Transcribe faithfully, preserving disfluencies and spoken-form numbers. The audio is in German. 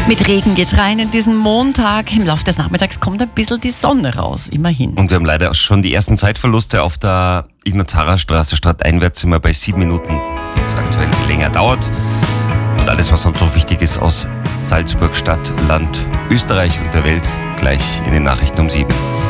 Mit Regen geht's rein in diesen Montag. Im Laufe des Nachmittags kommt ein bisschen die Sonne raus, immerhin. Und wir haben leider schon die ersten Zeitverluste auf der Ignaz-Harrer-Straße stadteinwärts sind wir bei sieben Minuten, die es aktuell länger dauert. Und alles, was sonst noch wichtig ist aus Salzburg, Stadt, Land, Österreich und der Welt, gleich in den Nachrichten um sieben.